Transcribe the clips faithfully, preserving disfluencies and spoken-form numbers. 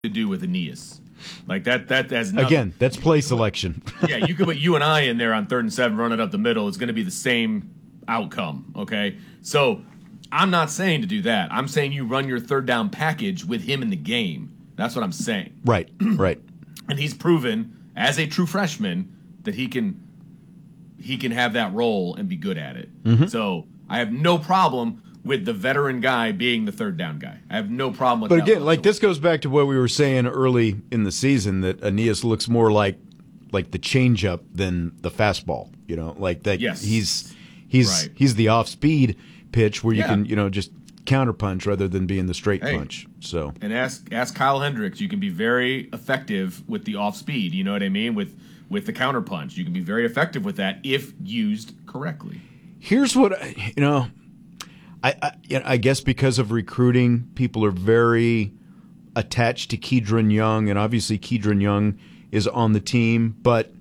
to do with Aeneas. Like that, that has nothing. Again, that's play selection. Yeah, you could put you and I in there on third and seven, run it up the middle. It's going to be the same outcome, okay? So I'm not saying to do that. I'm saying you run your third down package with him in the game. That's what I'm saying. Right, right. And he's proven, as a true freshman, that he can he can have that role and be good at it. Mm-hmm. So I have no problem with the veteran guy being the third down guy. I have no problem with but that. But again, like this goes back to what we were saying early in the season, that Aeneas looks more like like the changeup than the fastball. You know, like that. Yes. He's he's right. he's the off speed pitch where you yeah. can, you know, just counterpunch rather than being the straight hey. punch. So and ask ask Kyle Hendricks. You can be very effective with the off speed. You know what I mean? With with the counterpunch, you can be very effective with that if used correctly. Here's what you know. I, I, you know, I guess because of recruiting, people are very attached to Kedron Young, and obviously Kedron Young is on the team, but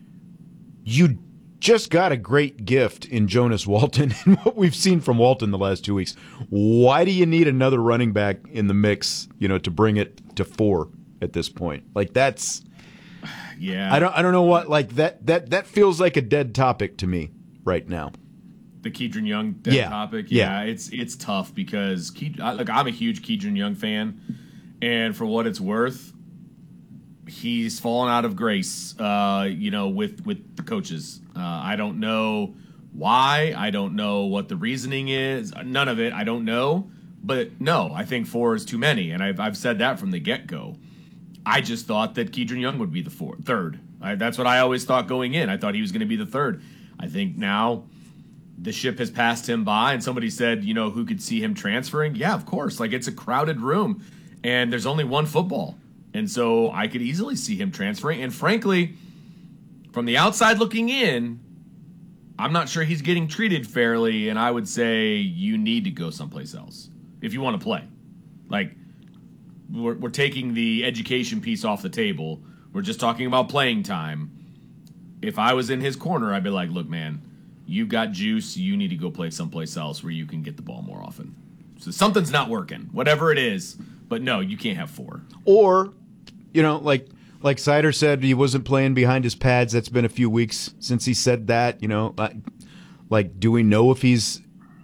you just got a great gift in Jonas Walton and what we've seen from Walton the last two weeks. Why do you need another running back in the mix, you know, to bring it to four at this point? Like that's yeah. I don't I don't know what like that that that feels like a dead topic to me right now. The Kedron Young dead yeah. topic, yeah, yeah, it's it's tough because Ke- like I'm a huge Kedron Young fan, and for what it's worth, he's fallen out of grace, uh, you know, with with the coaches. Uh, I don't know why, I don't know what the reasoning is, none of it, I don't know. But no, I think four is too many, and I've I've said that from the get go. I just thought that Kedron Young would be the four, third. I, that's what I always thought going in. I thought he was going to be the third. I think now the ship has passed him by, and somebody said, you know, who could see him transferring? Yeah, of course. Like, it's a crowded room, and there's only one football. And so I could easily see him transferring. And frankly, from the outside looking in, I'm not sure he's getting treated fairly, and I would say you need to go someplace else if you want to play. Like, we're, we're taking the education piece off the table. We're just talking about playing time. If I was in his corner, I'd be like, look, man, you've got juice. You need to go play someplace else where you can get the ball more often. So something's not working, whatever it is. But no, you can't have four. Or, you know, like like Sider said, he wasn't playing behind his pads. That's been a few weeks since he said that. You know, like, like do we know if he's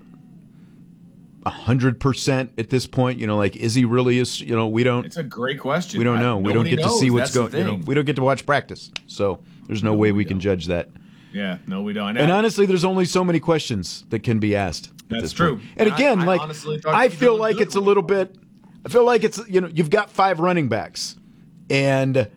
a hundred percent at this point? You know, like is he really? Is you know we don't. It's a great question. We don't know. I, we don't get knows. to see what's going. You know, we don't get to watch practice, so there's no, no way we, we can judge that. Yeah, no, we don't. And honestly, there's only so many questions that can be asked. That's this true. Point. And again, I, like I, I feel like it's a little bit. I feel like it's you know you've got five running backs, and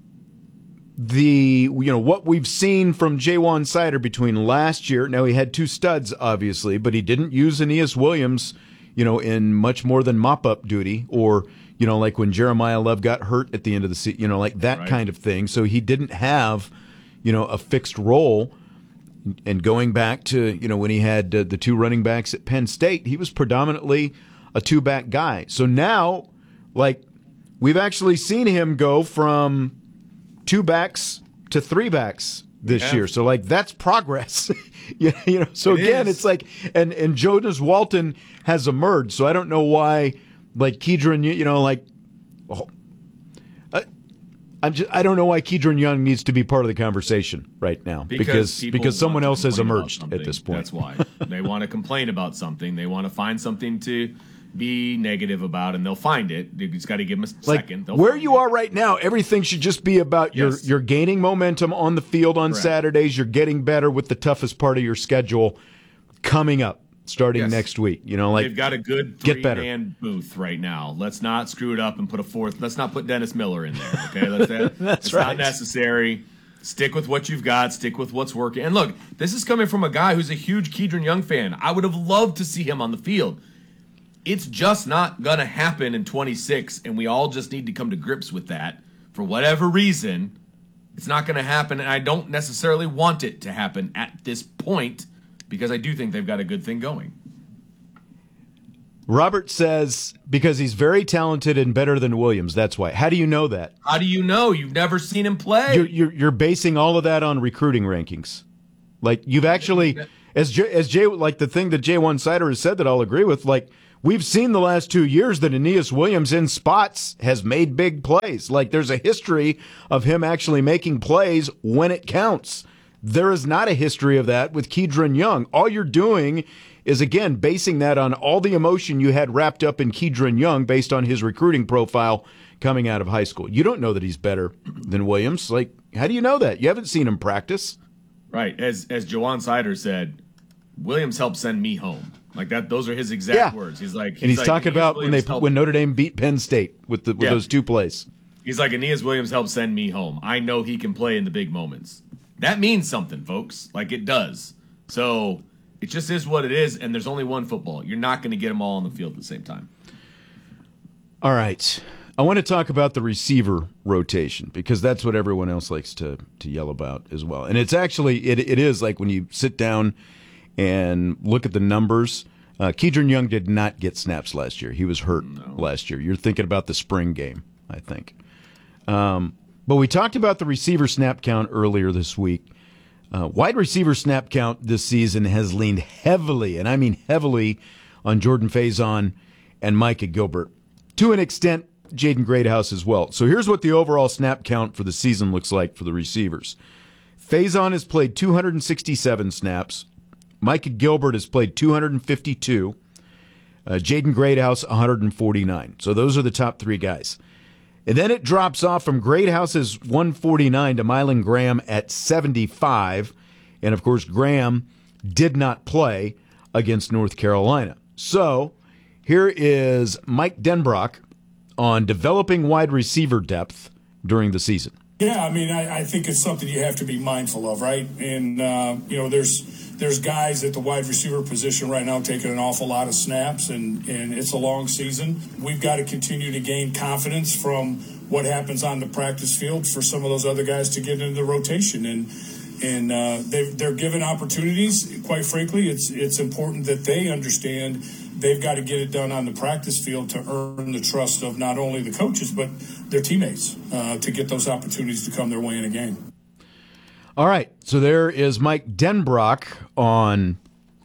the you know what we've seen from Ja'Juan Seider between last year. Now he had two studs, obviously, but he didn't use Aeneas Williams, you know, in much more than mop-up duty, or you know, like when Jeremiah Love got hurt at the end of the season, you know, like that right. kind of thing. So he didn't have, you know, a fixed role. And going back to, you know, when he had uh, the two running backs at Penn State, he was predominantly a two-back guy. So now, like, we've actually seen him go from two backs to three backs this yeah. year. So, like, that's progress. you know, so it again, is. it's like, and, and Jonas Walton has emerged. So I don't know why, like, Kedron, you, you know, like, oh, I'm just, I don't know why Kedron Young needs to be part of the conversation right now because because, because someone else has emerged at this point. That's why. They want to complain about something. They want to find something to be negative about, and they'll find it. You just got to give them a like, second. They'll where you it. are right now, everything should just be about yes. you're, you're gaining momentum on the field on Correct. Saturdays. You're getting better with the toughest part of your schedule coming up. Starting yes. next week, you know, like they've got a good three-man booth right now. Let's not screw it up and put a fourth. Let's not put Dennis Miller in there. Okay, let's, that's it's right. not necessary. Stick with what you've got. Stick with what's working. And look, this is coming from a guy who's a huge Kedron Young fan. I would have loved to see him on the field. It's just not gonna happen in twenty-six, and we all just need to come to grips with that. For whatever reason, it's not gonna happen, and I don't necessarily want it to happen at this point. Because I do think they've got a good thing going. Robert says because he's very talented and better than Williams. That's why. How do you know that? How do you know? You've never seen him play. You're, you're, you're basing all of that on recruiting rankings. Like you've actually, as J, as Jay, like the thing that Ja'Juan Seider has said that I'll agree with. Like we've seen the last two years that Aeneas Williams in spots has made big plays. Like there's a history of him actually making plays when it counts. There is not a history of that with Kedron Young. All you're doing is, again, basing that on all the emotion you had wrapped up in Kedron Young based on his recruiting profile coming out of high school. You don't know that he's better than Williams. Like, how do you know that? You haven't seen him practice. Right. As as Jawan Sider said, Williams helped send me home. Like that. Those are his exact yeah. words. He's like, he's and he's like, talking Aeneas about when they helped, when Notre Dame beat Penn State with the with yeah. those two plays. He's like, Aeneas Williams helped send me home. I know he can play in the big moments. That means something, folks. Like it does. So it just is what it is. And there's only one football. You're not going to get them all on the field at the same time. All right. I want to talk about the receiver rotation because that's what everyone else likes to to yell about as well. And it's actually, it it is like when you sit down and look at the numbers, uh, Kedron Young did not get snaps last year. He was hurt no. last year. You're thinking about the spring game, I think. Um, but we talked about the receiver snap count earlier this week. Uh, wide receiver snap count this season has leaned heavily, and I mean heavily, on Jordan Faison and Micah Gilbert. To an extent, Jaden Greathouse as well. So here's what the overall snap count for the season looks like for the receivers. Faison has played two hundred sixty-seven snaps. Micah Gilbert has played two hundred fifty-two. Uh, Jaden Greathouse, one hundred forty-nine. So those are the top three guys. And then it drops off from Greathouse's one forty-nine to Mylan Graham at seventy-five. And, of course, Graham did not play against North Carolina. So here is Mike Denbrock on developing wide receiver depth during the season. Yeah, I mean, I, I think it's something you have to be mindful of, right? And, uh, you know, there's there's guys at the wide receiver position right now taking an awful lot of snaps, and, and it's a long season. We've got to continue to gain confidence from what happens on the practice field for some of those other guys to get into the rotation. And and uh, they, they're given opportunities. Quite frankly, it's it's important that they understand they've got to get it done on the practice field to earn the trust of not only the coaches, but their teammates uh, to get those opportunities to come their way in a game. All right. So there is Mike Denbrock on,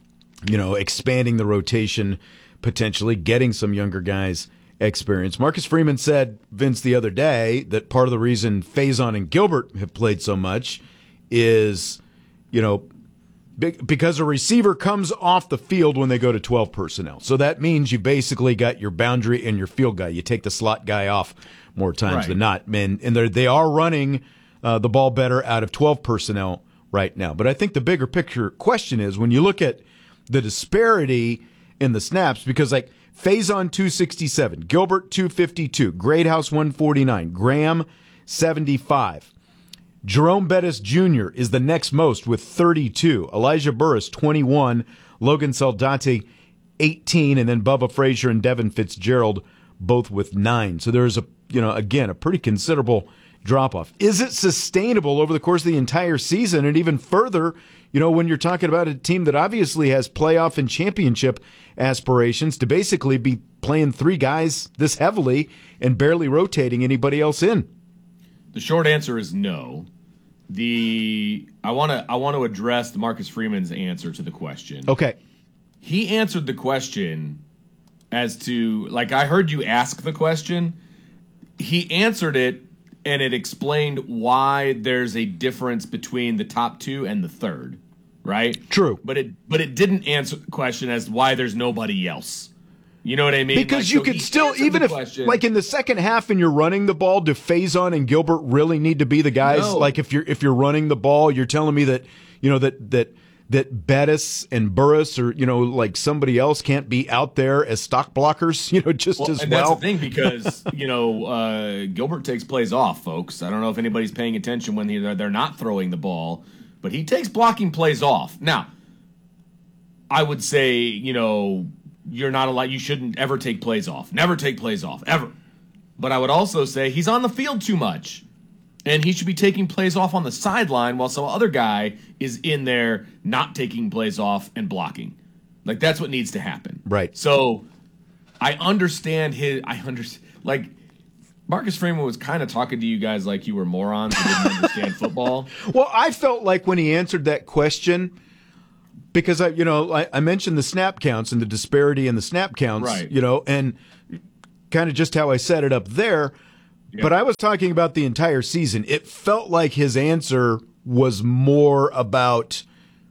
you know, expanding the rotation, potentially getting some younger guys experience. Marcus Freeman said, Vince, the other day that part of the reason Faison and Gilbert have played so much is, you know, because a receiver comes off the field when they go to twelve personnel. So that means you basically got your boundary and your field guy. You take the slot guy off more times right. than not. And, and they are running uh, the ball better out of twelve personnel right now. But I think the bigger picture question is when you look at the disparity in the snaps, because like Faison two sixty-seven, Gilbert two fifty-two, Greathouse one forty-nine, Graham seventy-five. Jerome Bettis Junior is the next most with thirty-two. Elijah Burris, twenty-one. Logan Saldate, eighteen. And then Bubba Frazier and Devin Fitzgerald, both with nine. So there's, a you know, again, a pretty considerable drop-off. Is it sustainable over the course of the entire season? And even further, you know, when you're talking about a team that obviously has playoff and championship aspirations, to basically be playing three guys this heavily and barely rotating anybody else in? The short answer is no. The I want to I want to address the Marcus Freeman's answer to the question. Okay. He answered the question as to, like, I heard you ask the question. He answered it, and it explained why there's a difference between the top two and the third, right? True. But it but it didn't answer the question as why there's nobody else. You know what I mean? Because like, you so could still, even if, question. like in the second half and you're running the ball, do Faison and Gilbert really need to be the guys? No. Like if you're if you're running the ball, you're telling me that, you know, that that that Bettis and Burris or, you know, like somebody else can't be out there as stock blockers, you know, just well, as and well. That's the thing because, you know, uh, Gilbert takes plays off, folks. I don't know if anybody's paying attention when they're, they're not throwing the ball, but he takes blocking plays off. Now, I would say, you know, you're not allowed, you shouldn't ever take plays off. Never take plays off, ever. But I would also say he's on the field too much. And he should be taking plays off on the sideline while some other guy is in there not taking plays off and blocking. Like, that's what needs to happen. Right. So I understand his, I understand, like, Marcus Freeman was kind of talking to you guys like you were morons who didn't understand football. Well, I felt like when he answered that question, because I, you know, I, I mentioned the snap counts and the disparity in the snap counts, Right. you know, and kind of just how I set it up there. Yeah. But I was talking about the entire season. It felt like his answer was more about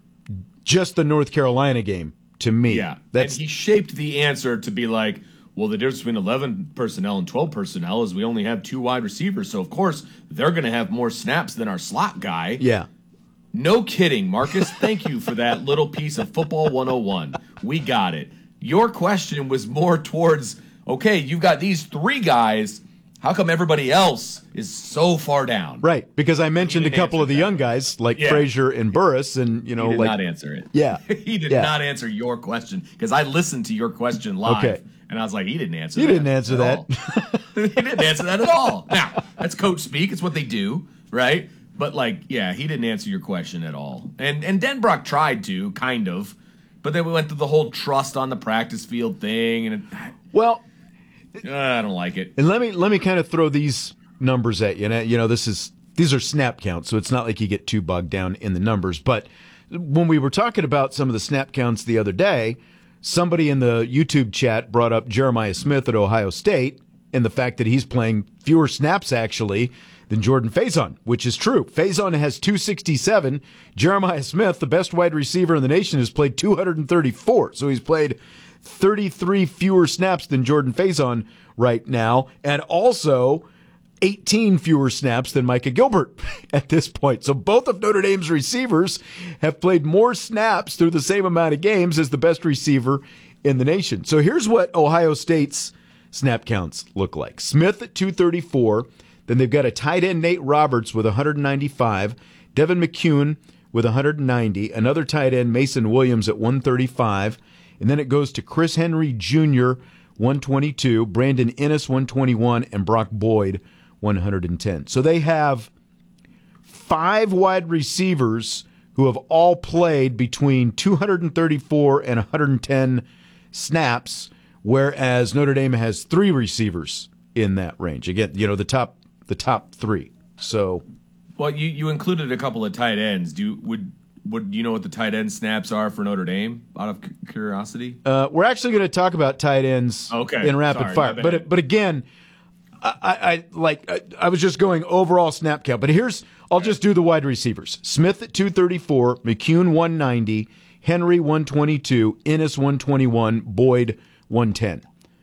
just the North Carolina game to me. Yeah. That's and he shaped the answer to be like, well, the difference between eleven personnel and twelve personnel is we only have two wide receivers. So, of course, they're going to have more snaps than our slot guy. yeah. No kidding, Marcus. Thank you for that little piece of Football one oh one. We got it. Your question was more towards, okay, you've got these three guys. How come everybody else is so far down? Right, because I mentioned a didn't couple answer of the that. young guys like Yeah. Frazier and Burris, and you know, He did like not answer it. Yeah. he did Yeah. not answer your question because I listened to your question live, Okay. and I was like, he didn't answer. You that didn't answer at that. all. He didn't answer that at all. Now that's coach speak. It's what they do, right? But like, yeah, he didn't answer your question at all. And and Denbrock tried to, kind of, but then we went through the whole trust on the practice field thing, and it, well, uh, I don't like it. and let me let me kind of throw these numbers at you. And you know, this is these are snap counts, so it's not like you get too bogged down in the numbers. But when we were talking about some of the snap counts the other day, somebody in the YouTube chat brought up Jeremiah Smith at Ohio State and the fact that he's playing fewer snaps actually than Jordan Faison, which is true. Faison has two sixty-seven. Jeremiah Smith, the best wide receiver in the nation, has played two thirty-four. So he's played thirty-three fewer snaps than Jordan Faison right now, and also eighteen fewer snaps than Micah Gilbert at this point. So both of Notre Dame's receivers have played more snaps through the same amount of games as the best receiver in the nation. So here's what Ohio State's snap counts look like. Smith at two thirty-four. Then they've got a tight end, Nate Roberts, with one ninety-five. Devin McCune with one ninety. Another tight end, Mason Williams, at one thirty-five. And then it goes to Chris Henry Junior, one twenty-two. Brandon Ennis, one twenty-one. And Brock Boyd, one ten. So they have five wide receivers who have all played between two thirty-four and one ten snaps, whereas Notre Dame has three receivers in that range. Again, you know, the top the top three. So, Well, you, you included a couple of tight ends. Do you, would would you know what the tight end snaps are for Notre Dame? Out of c- curiosity. uh, we're actually going to talk about tight ends Okay, in rapid sorry, fire. my But bad. but again, I, I, I like I, I was just going overall snap count. But here's I'll just do the wide receivers: Smith at two thirty-four, McCune one ninety, Henry one twenty-two, Ennis one twenty-one, Boyd one ten.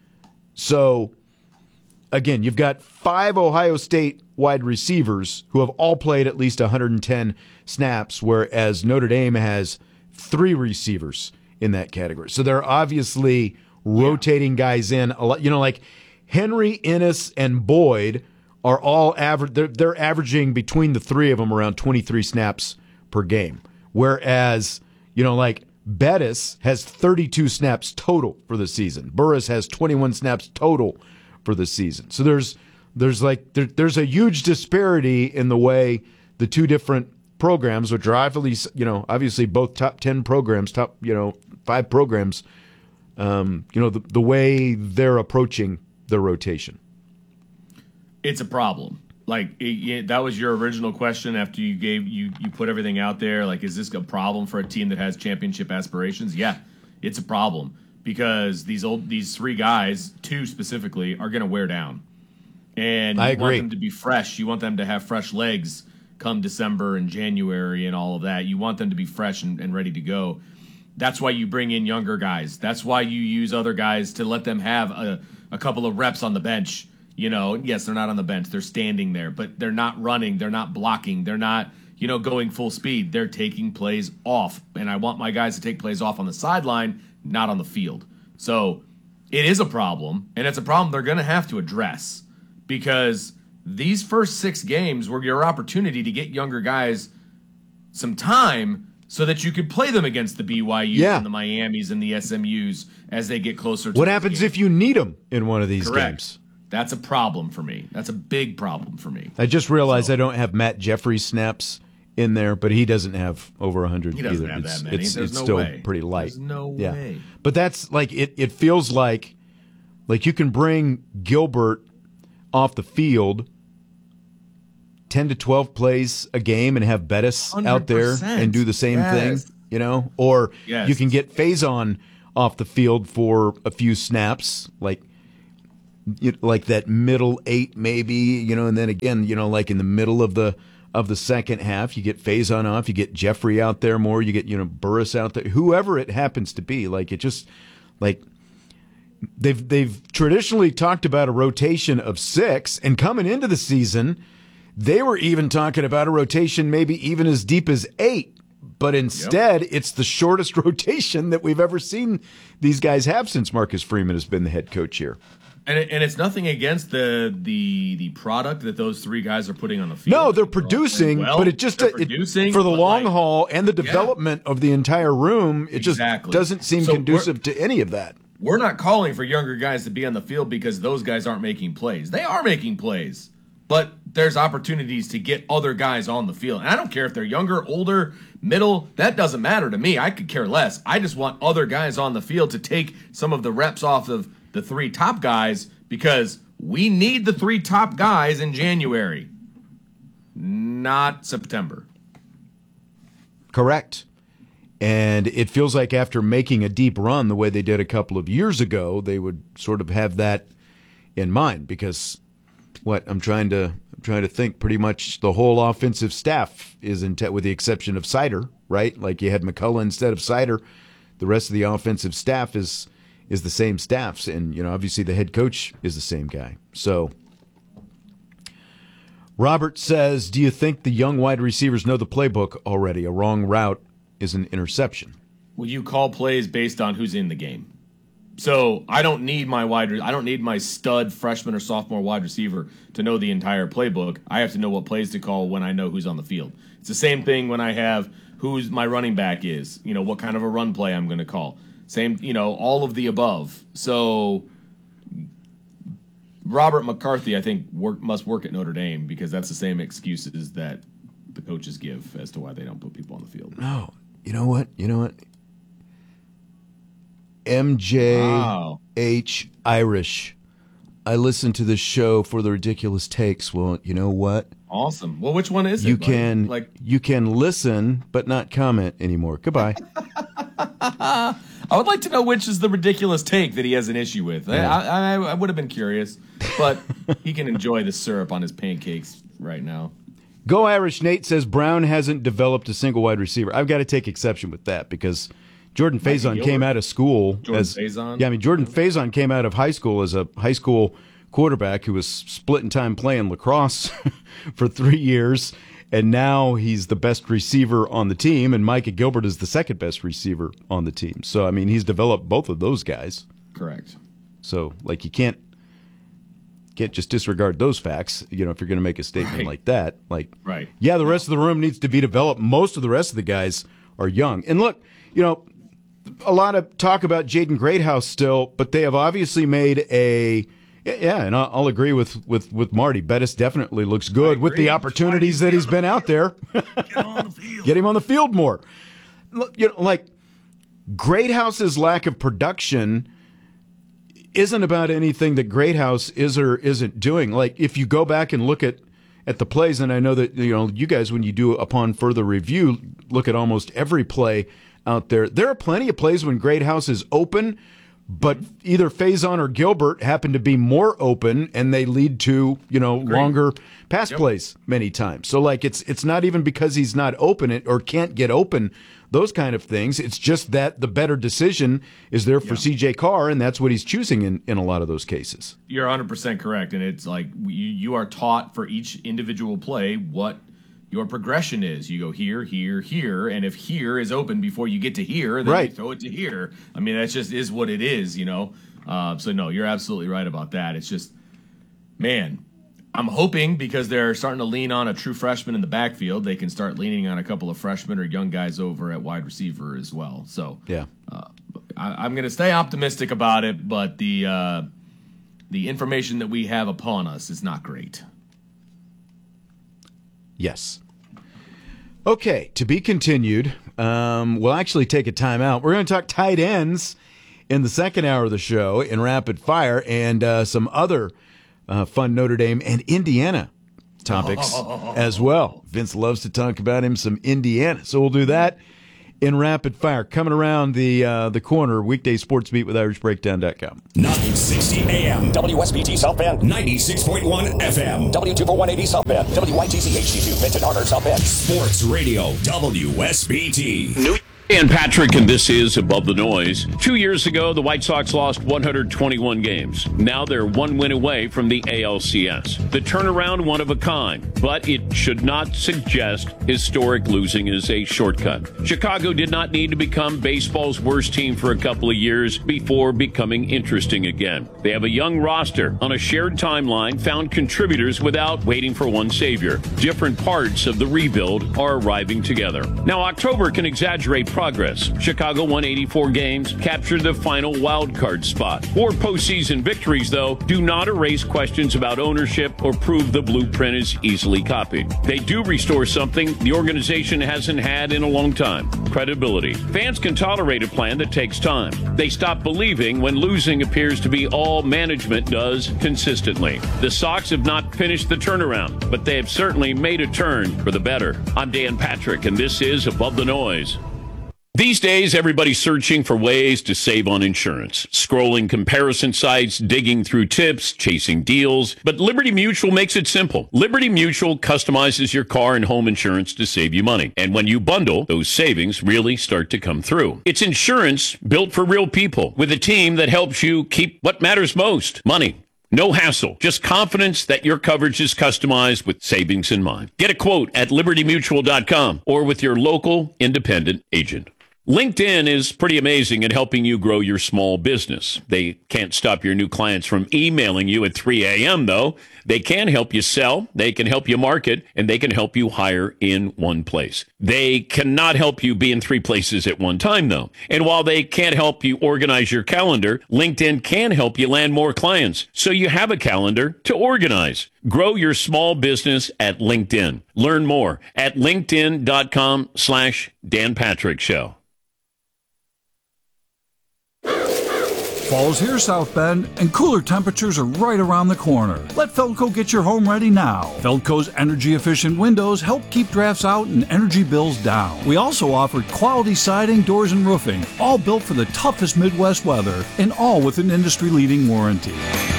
So again, you've got five Ohio State wide receivers who have all played at least one hundred ten snaps, whereas Notre Dame has three receivers in that category. So they're obviously rotating guys in a lot. You know, like Henry, Ennis, and Boyd are all average. They're, they're averaging between the three of them around twenty-three snaps per game, whereas you know, like Bettis has thirty-two snaps total for the season. Burris has twenty-one snaps total for the season. So there's there's like there, there's a huge disparity in the way the two different programs, which are obviously you know obviously both top ten programs, top you know five programs, um, you know the the way they're approaching their rotation. It's a problem. Like it, it, that was your original question after you gave you you put everything out there. Like, is this a problem for a team that has championship aspirations? Yeah, it's a problem because these old these three guys, two specifically, are going to wear down, and you I want agree. them to be fresh. You want them to have fresh legs come December and January and all of that. You want them to be fresh and, and ready to go. That's why you bring in younger guys. That's why you use other guys to let them have a, a couple of reps on the bench. You know, yes, they're not on the bench. They're standing there, but they're not running. They're not blocking. They're not, you know, going full speed. They're taking plays off. And I want my guys to take plays off on the sideline, not on the field. So it is a problem, and it's a problem they're going to have to address because these first six games were your opportunity to get younger guys some time so that you could play them against the B Y Us Yeah. and the Miamis and the S M Us as they get closer to What the happens game. if you need them in one of these Correct. games? That's a problem for me. That's a big problem for me. I just realized I don't have Matt Jeffries snaps in there, but he doesn't have over one hundred He doesn't either. have it's that many. it's, There's it's no still way. pretty light. There's no yeah. way. But that's like it it feels like like you can bring Gilbert off the field ten to twelve plays a game and have Bettis out there one hundred percent. and do the same Yes. thing. you know, or Yes. you can get Faison off the field for a few snaps, like you, like that middle eight maybe, you know, and then again, you know, like in the middle of the of the second half, you get Faison off, you get Jeffrey out there more, you get, you know, Burris out there, whoever it happens to be. Like it just like they've they've traditionally talked about a rotation of six, and coming into the season, they were even talking about a rotation maybe even as deep as eight. But instead, yep. it's the shortest rotation that we've ever seen these guys have since Marcus Freeman has been the head coach here. And it, and it's nothing against the the the product that those three guys are putting on the field. No, they're producing, well, but it just it, producing, for the long like, haul and the development yeah. of the entire room, it exactly. just doesn't seem so conducive to any of that. We're not calling for younger guys to be on the field because those guys aren't making plays. They are making plays, but there's opportunities to get other guys on the field. And I don't care if they're younger, older, middle. That doesn't matter to me. I could care less. I just want other guys on the field to take some of the reps off of the three top guys, because we need the three top guys in January, not September. Correct. And it feels like after making a deep run the way they did a couple of years ago, they would sort of have that in mind, because what I'm trying to I'm trying to think pretty much the whole offensive staff is in te- with the exception of Sider, right? Like you had McCullough instead of Sider. The rest of the offensive staff is is the same staffs, and you know obviously the head coach is the same guy. So Robert says, do you think the young wide receivers know the playbook already? A wrong route is an interception. Well, you call plays based on who's in the game. So I don't need my wide I don't need my stud freshman or sophomore wide receiver to know the entire playbook. I have to know what plays to call when I know who's on the field. It's the same thing when I have who's my running back is, you know, what kind of a run play I'm going to call. Same, you know, all of the above. So Robert McCarthy, I think, work, must work at Notre Dame, because that's the same excuses that the coaches give as to why they don't put people on the field. No, you know what? You know what? M J wow. H. Irish. I listen to this show for the ridiculous takes. Well, you know what? Awesome. Well, which one is it? You can like you can listen but not comment anymore. Goodbye. I would like to know which is the ridiculous take that he has an issue with. Yeah. I, I, I would have been curious, but he can enjoy the syrup on his pancakes right now. Go Irish Nate says Brown hasn't developed a single wide receiver. I've got to take exception with that, because Jordan Faison came out of school Jordan as Faison? Yeah, I mean Jordan Faison came out of high school as a high school quarterback who was splitting time playing lacrosse for three years, and now he's the best receiver on the team, and Micah Gilbert is the second best receiver on the team. So I mean he's developed both of those guys. Correct. So like you can't can't just disregard those facts, you know, if you're going to make a statement right. like that. Like, right. yeah, the rest of the room needs to be developed. Most of the rest of the guys are young. And look, you know, a lot of talk about Jaden Greathouse still, but they have obviously made a yeah, and I'll, I'll agree with, with, with Marty. Bettis definitely looks good with the opportunities that he's been out there. Get him on the field. Get him on the field more. You know, like Greathouse's lack of production isn't about anything that Greathouse is or isn't doing. Like if you go back and look at, at the plays, and I know that you know you guys, when you do upon further review, look at almost every play out there. There are plenty of plays when Greathouse is open, but either Faison or Gilbert happen to be more open, and they lead to you know Great. longer pass yep. plays many times. So like it's it's not even because he's not open it or can't get open. Those kind of things. It's just that the better decision is there for yeah. C J Carr, and that's what he's choosing in, in a lot of those cases. You're one hundred percent correct, and it's like you, you are taught for each individual play what your progression is. You go here, here, here, and if here is open before you get to here, then right. you throw it to here. I mean, that just is what it is, you know. Uh, so, no, you're absolutely right about that. It's just, man, I'm hoping because they're starting to lean on a true freshman in the backfield, they can start leaning on a couple of freshmen or young guys over at wide receiver as well. So yeah, uh, I, I'm going to stay optimistic about it, but the uh, the information that we have upon us is not great. Yes. Okay, to be continued. Um, we'll actually take a timeout. We're going to talk tight ends in the second hour of the show in rapid fire, and uh, some other Uh, fun Notre Dame and Indiana topics oh. as well. Vince loves to talk about him some Indiana. So we'll do that in Rapid Fire. Coming around the uh, the corner, weekday sports beat with Irish Breakdown dot com. nine sixty A M. W S B T South Bend. ninety-six point one F M. W two four one eighty South Bend. W Y T C H D two Benton Harbor South Bend. Sports Radio W S B T. New Dan Patrick, and this is Above the Noise. Two years ago, the White Sox lost one hundred twenty-one games. Now they're one win away from the A L C S. The turnaround, one of a kind, but it should not suggest historic losing is a shortcut. Chicago did not need to become baseball's worst team for a couple of years before becoming interesting again. They have a young roster on a shared timeline, found contributors without waiting for one savior. Different parts of the rebuild are arriving together. Now, October can exaggerate progress. Chicago won eighty-four games, captured the final wild card spot. Four postseason victories, though, do not erase questions about ownership or prove the blueprint is easily copied. They do restore something the organization hasn't had in a long time: credibility. Fans can tolerate a plan that takes time. They stop believing when losing appears to be all management does consistently. The Sox have not finished the turnaround, but they have certainly made a turn for the better. I'm Dan Patrick, and this is Above the Noise. These days, everybody's searching for ways to save on insurance, scrolling comparison sites, digging through tips, chasing deals. But Liberty Mutual makes it simple. Liberty Mutual customizes your car and home insurance to save you money. And when you bundle, those savings really start to come through. It's insurance built for real people with a team that helps you keep what matters most: money. No hassle, just confidence that your coverage is customized with savings in mind. Get a quote at liberty mutual dot com or with your local independent agent. LinkedIn is pretty amazing at helping you grow your small business. They can't stop your new clients from emailing you at three a.m., though. They can help you sell, they can help you market, and they can help you hire in one place. They cannot help you be in three places at one time, though. And while they can't help you organize your calendar, LinkedIn can help you land more clients, so you have a calendar to organize. Grow your small business at LinkedIn. Learn more at linkedin dot com slash Dan Patrick Show. Fall's here, South Bend, and cooler temperatures are right around the corner. Let Feldco get your home ready now. Feldco's energy-efficient windows help keep drafts out and energy bills down. We also offer quality siding, doors, and roofing, all built for the toughest Midwest weather, and all with an industry-leading warranty.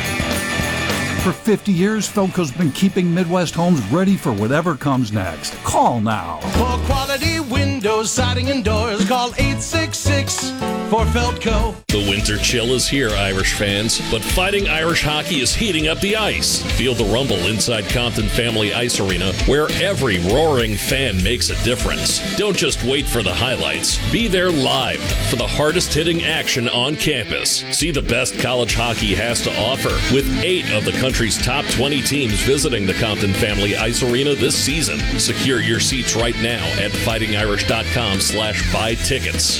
For fifty years, Feldco's been keeping Midwest homes ready for whatever comes next. Call now. For quality windows, siding, and doors, call eight six six for Feldco. The winter chill is here, Irish fans, but Fighting Irish Hockey is heating up the ice. Feel the rumble inside Compton Family Ice Arena, where every roaring fan makes a difference. Don't just wait for the highlights. Be there live for the hardest-hitting action on campus. See the best college hockey has to offer, with eight of the country's top twenty teams visiting the Compton Family Ice Arena this season. Secure your seats right now at fighting irish dot com slash buy tickets.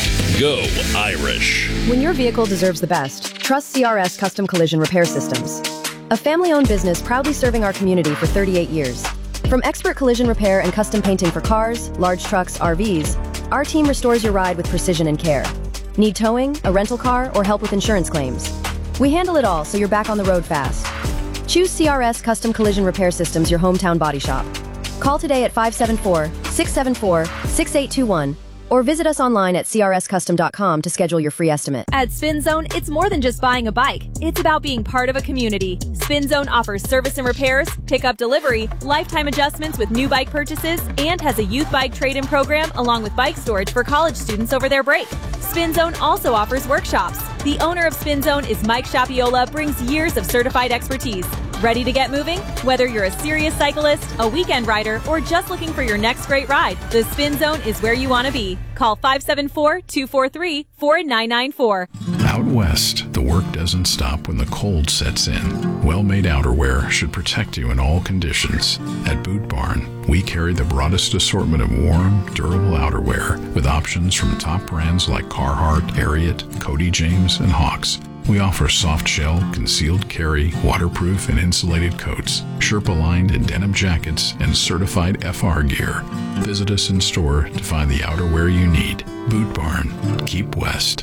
Go Irish. When your vehicle deserves the best, trust C R S Custom Collision Repair Systems. A family-owned business proudly serving our community for thirty-eight years. From expert collision repair and custom painting for cars, large trucks, R Vs, our team restores your ride with precision and care. Need towing, a rental car, or help with insurance claims? We handle it all so you're back on the road fast. Choose C R S Custom Collision Repair Systems, your hometown body shop. Call today at five seven four, six seven four, six eight two one or visit us online at c r s custom dot com to schedule your free estimate. At Spin Zone, it's more than just buying a bike. It's about being part of a community. Spin Zone offers service and repairs, pickup delivery, lifetime adjustments with new bike purchases, and has a youth bike trade-in program along with bike storage for college students over their break. Spin Zone also offers workshops. The owner of Spin Zone is Mike Shapiola, brings years of certified expertise. Ready to get moving? Whether you're a serious cyclist, a weekend rider, or just looking for your next great ride, the Spin Zone is where you want to be. Call five seven four, two four three, four nine nine four. Out west, the work doesn't stop when the cold sets in. Well-made outerwear should protect you in all conditions. At Boot Barn, we carry the broadest assortment of warm, durable outerwear with options from top brands like Carhartt, Ariat, Cody James, and Hawks. We offer soft shell, concealed carry, waterproof and insulated coats, Sherpa-lined and denim jackets, and certified F R gear. Visit us in store to find the outerwear you need. Boot Barn. Keep west.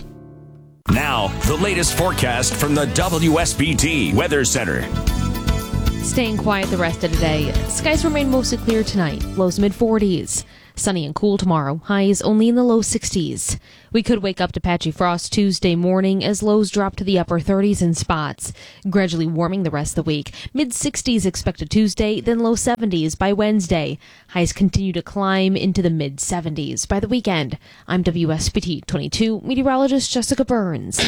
Now, the latest forecast from the W S B T Weather Center. Staying quiet the rest of the day. Skies remain mostly clear tonight. Lows mid forties. Sunny and cool tomorrow, highs only in the low sixties. We could wake up to patchy frost Tuesday morning as lows drop to the upper thirties in spots. Gradually warming the rest of the week. mid sixties expected Tuesday, then low seventies by Wednesday. Highs continue to climb into the mid seventies by the weekend. I'm W S B T twenty-two meteorologist Jessica Burns.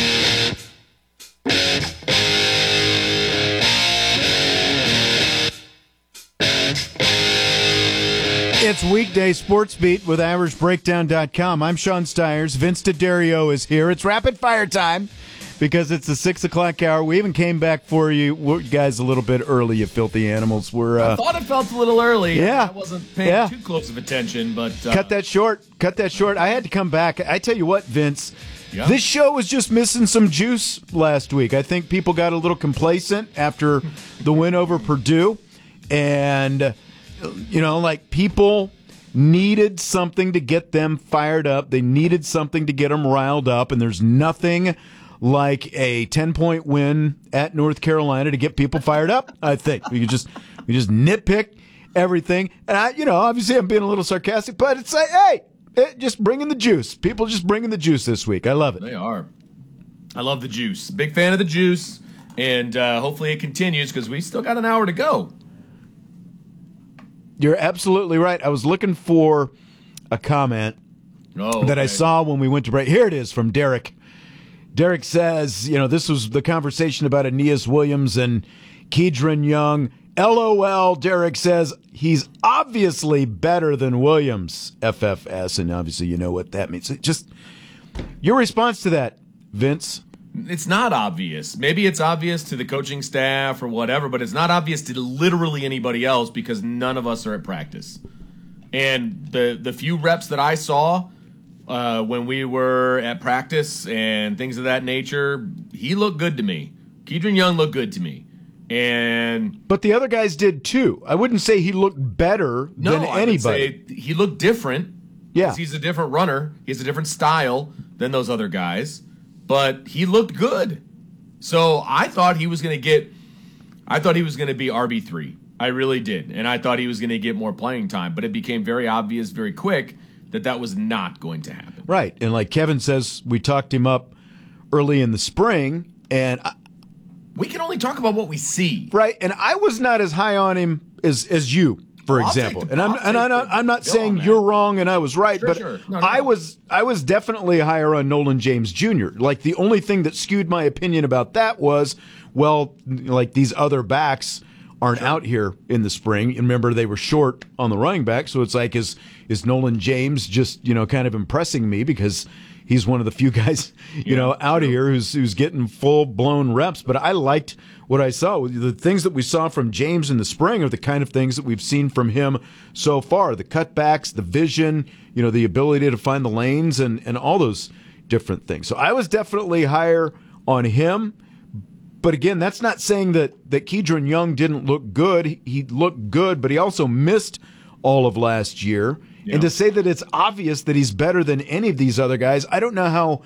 It's Weekday Sports Beat with Irish Breakdown dot com. I'm Sean Stiers. Vince D'Addario is here. It's rapid fire time because it's the six o'clock hour. We even came back for you guys a little bit early, you filthy animals. We're uh, I thought it felt a little early. Yeah. I wasn't paying yeah. too close of attention, but... Uh, Cut that short. Cut that short. I had to come back. I tell you what, Vince, yeah. this show was just missing some juice last week. I think people got a little complacent after the win over Purdue. And... You know, like people needed something to get them fired up. They needed something to get them riled up. And there's nothing like a ten-point win at North Carolina to get people fired up, I think. We could just we just nitpick everything. And, I, you know, obviously I'm being a little sarcastic, but it's like, hey, it, just bringing the juice. People just bringing the juice this week. I love it. They are. I love the juice. Big fan of the juice. And uh, hopefully it continues because we still got an hour to go. You're absolutely right. I was looking for a comment oh, that okay. I saw when we went to break. Here it is from Derek. Derek says, you know, this was the conversation about Aeneas Williams and Kedron Young. LOL, Derek says, he's obviously better than Williams, F F S, and obviously you know what that means. Just your response to that, Vince. It's not obvious. Maybe it's obvious to the coaching staff or whatever, but it's not obvious to literally anybody else because none of us are at practice. And the the few reps that I saw uh, when we were at practice and things of that nature, he looked good to me. Kedron Young looked good to me. And But the other guys did too. I wouldn't say he looked better no, than I anybody. would say he looked different. Yeah. He's a different runner. He has a different style than those other guys. But he looked good. So I thought he was going to get I thought he was going to be R B three. I really did. And I thought he was going to get more playing time, but it became very obvious very quick that that was not going to happen. Right. And like Kevin says, we talked him up early in the spring and I, we can only talk about what we see. Right. And I was not as high on him as as you. For I'll example, the, and I'm I'll and I'm not, I'm not saying you're wrong and I was right, sure, but sure. No, no, I no. was I was definitely higher on Nolan James Junior Like the only thing that skewed my opinion about that was, well, like these other backs aren't sure. out here in the spring. And remember, they were short on the running back, so it's like is is Nolan James just you know kind of impressing me because he's one of the few guys you yeah, know out true. here who's who's getting full blown reps. But I liked what I saw. The things that we saw from James in the spring are the kind of things that we've seen from him so far. The cutbacks, the vision, you know, the ability to find the lanes and, and all those different things. So I was definitely higher on him. But again, that's not saying that, that Kedron Young didn't look good. He, he looked good, but he also missed all of last year. Yeah. And to say that it's obvious that he's better than any of these other guys, I don't know how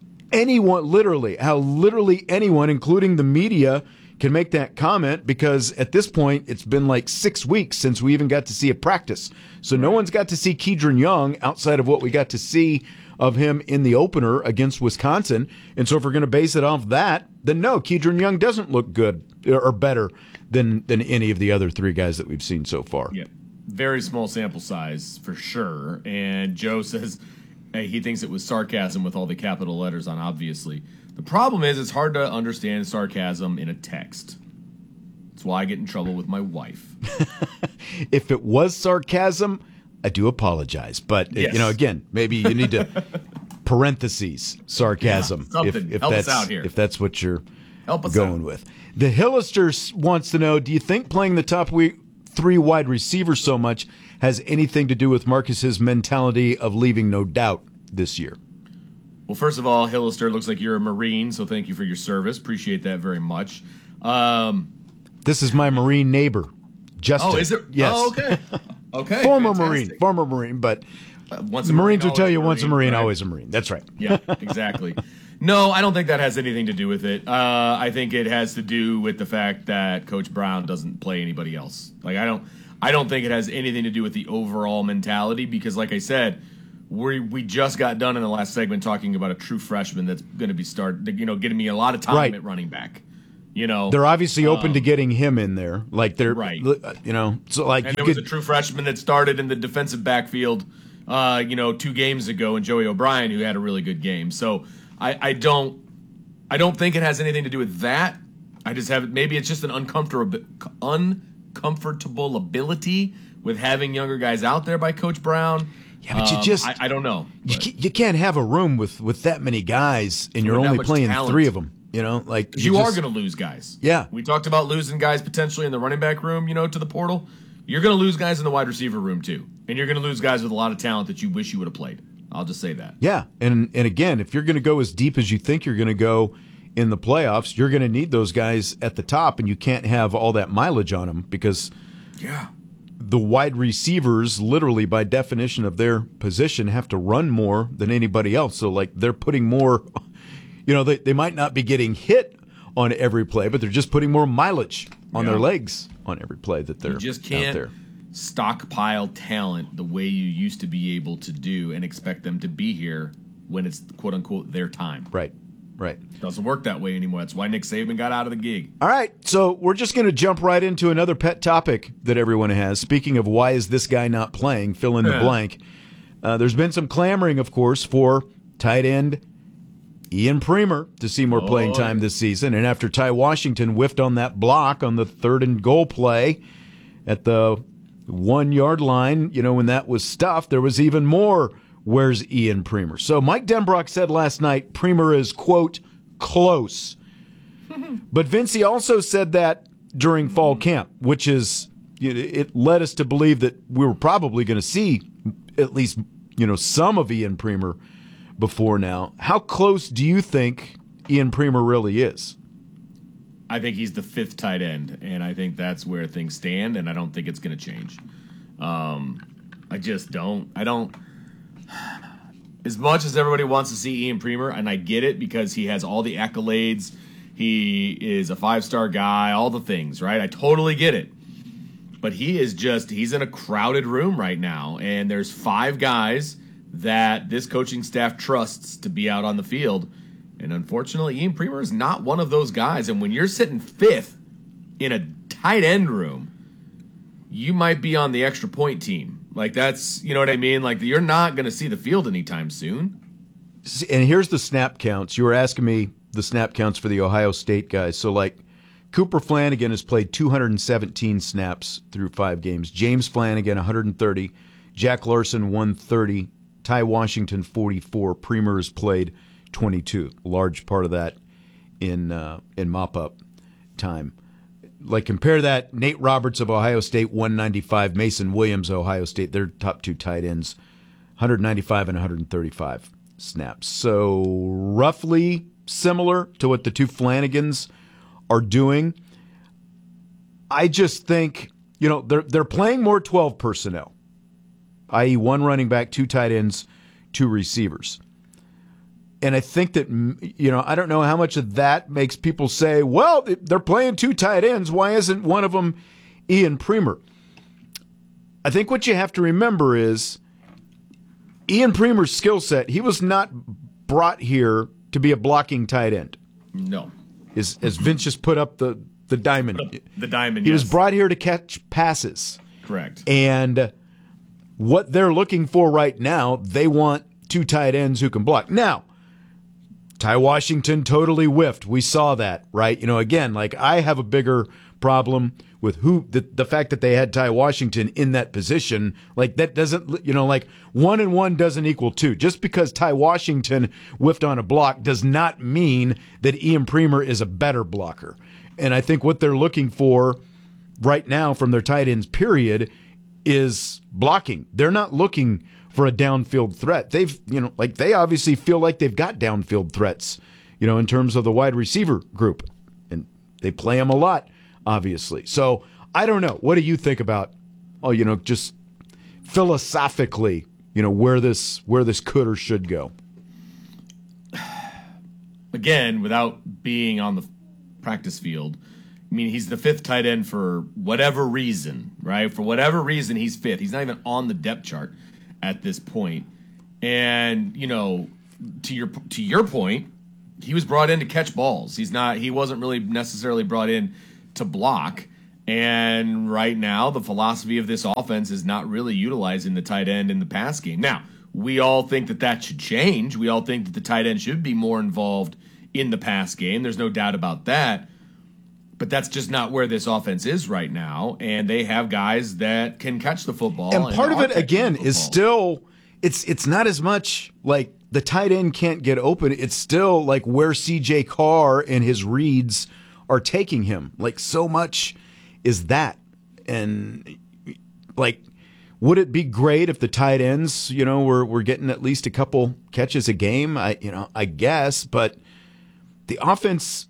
anyone, literally, how literally anyone, including the media, can make that comment because at this point it's been like six weeks since we even got to see a practice. So right. no one's got to see Kedron Young outside of what we got to see of him in the opener against Wisconsin. And so if we're going to base it off that, then no, Kedron Young doesn't look good or better than, than any of the other three guys that we've seen so far. Yeah, very small sample size for sure. And Joe says hey, he thinks it was sarcasm with all the capital letters on obviously. The problem is it's hard to understand sarcasm in a text. That's why I get in trouble with my wife. If it was sarcasm, I do apologize. But, yes. you know, again, maybe you need to parentheses sarcasm yeah, if, if, Help that's, us out here. if that's what you're Help us going out. with. The Hillister wants to know, do you think playing the top we- three wide receivers so much has anything to do with Marcus's mentality of leaving no doubt this year? Well, first of all, Hillister, looks like you're a Marine, so thank you for your service. Appreciate that very much. Um, this is my Marine neighbor, Justin. Oh, is it? Yes. Oh, okay. Okay. Former fantastic. Marine. Former Marine, but uh, once a Marines Marine, will tell you a once a Marine, right? always a Marine. That's right. Yeah, exactly. No, I don't think that has anything to do with it. Uh, I think it has to do with the fact that Coach Brown doesn't play anybody else. Like I don't, I don't think it has anything to do with the overall mentality because, like I said, we we just got done in the last segment talking about a true freshman that's going to be start, you know, getting me a lot of time Right. at running back. You know, They're obviously open um, to getting him in there. Like they're Right. you know, so like and you there was could- a true freshman that started in the defensive backfield, uh, you know, two games ago, and Joey O'Brien, who had a really good game. So I, I don't, I don't think it has anything to do with that. I just have maybe it's just an uncomfortable, uncomfortable ability with having younger guys out there by Coach Brown. Yeah, but you Um, just I, I don't know. You, ca- you can't have a room with, with that many guys, and you're With that only much playing talent. three of them. You know, like You, are just- going to lose guys. Yeah. We talked about losing guys potentially in the running back room, you know, to the portal. You're going to lose guys in the wide receiver room too, and you're going to lose guys with a lot of talent that you wish you would have played. I'll just say that. Yeah, and and again, if you're going to go as deep as you think you're going to go in the playoffs, you're going to need those guys at the top, and you can't have all that mileage on them because Yeah. the wide receivers, literally by definition of their position, have to run more than anybody else. So, like, they're putting more, you know, they, they might not be getting hit on every play, but they're just putting more mileage on Yeah. their legs on every play that they're You just out can't there. stockpile talent the way you used to be able to do and expect them to be here when it's quote unquote their time. Right, right. Doesn't work that way anymore. That's why Nick Saban got out of the gig. All right, so we're just going to jump right into another pet topic that everyone has. Speaking of why is this guy not playing, fill in the Yeah. blank. Uh, there's been some clamoring, of course, for tight end Ian Premer to see more playing Oh. time this season. And after Ty Washington whiffed on that block on the third and goal play at the one-yard line, you know, when that was stuffed, there was even more, where's Ian Premer? So Mike Denbrock said last night, Premer is, quote, close. But Vincey also said that during fall camp, which is, it led us to believe that we were probably going to see at least, you know, some of Ian Premer before now. How close do you think Ian Premer really is? I think he's the fifth tight end, and I think that's where things stand, and I don't think it's going to change. Um, I just don't. I don't. As much as everybody wants to see Ian Premer, and I get it because he has all the accolades, he is a five-star guy, all the things, right? I totally get it. But he is just, he's in a crowded room right now, and there's five guys that this coaching staff trusts to be out on the field. And unfortunately, Ian Premer is not one of those guys. And when you're sitting fifth in a tight end room, you might be on the extra point team. Like, that's, you know what I mean? Like, you're not going to see the field anytime soon. And here's the snap counts. You were asking me the snap counts for the Ohio State guys. So, like, Cooper Flanagan has played two hundred seventeen snaps through five games. James Flanagan, one hundred thirty. Jack Larson, one hundred thirty. Ty Washington, forty-four. Premer has played twenty-two. A large part of that in uh, in mop-up time. Like, compare that, Nate Roberts of Ohio State, one ninety-five. Mason Williams, Ohio State, their top two tight ends, one ninety-five and one hundred thirty-five snaps. So roughly similar to what the two Flanagans are doing. I just think, you know, they're they're playing more twelve personnel, that is one running back, two tight ends, two receivers. And I think that, you know, I don't know how much of that makes people say, well, they're playing two tight ends. Why isn't one of them Ian Premer? I think what you have to remember is Ian Premer's skill set, he was not brought here to be a blocking tight end. No. As, as Vince just put up the, the diamond. The diamond, He yes. was brought here to catch passes. Correct. And what they're looking for right now, they want two tight ends who can block. Now, Ty Washington totally whiffed. We saw that, right? You know, again, like, I have a bigger problem with who the, the fact that they had Ty Washington in that position. Like, that doesn't, you know, like, one and one doesn't equal two. Just because Ty Washington whiffed on a block does not mean that Ian Premer is a better blocker. And I think what they're looking for right now from their tight ends, period, is blocking. They're not looking for a downfield threat. They've, you know, like, they obviously feel like they've got downfield threats, you know, in terms of the wide receiver group. And they play them a lot, obviously. So I don't know. What do you think about, oh, you know, just philosophically, you know, where this where this could or should go? Again, without being on the practice field, I mean, he's the fifth tight end for whatever reason, right? For whatever reason, he's fifth. He's not even on the depth chart at this point. And, you know, to your to your point, he was brought in to catch balls. He's not. He wasn't really necessarily brought in to block. And right now, the philosophy of this offense is not really utilizing the tight end in the pass game. Now, we all think that that should change. We all think that the tight end should be more involved in the pass game. There's no doubt about that. But that's just not where this offense is right now. And they have guys that can catch the football. And part and of it, again, is still, it's it's not as much like the tight end can't get open. It's still like where C J Carr and his reads are taking him. Like, so much is that. And, like, would it be great if the tight ends, you know, were, were getting at least a couple catches a game? I, you know, I guess. But the offense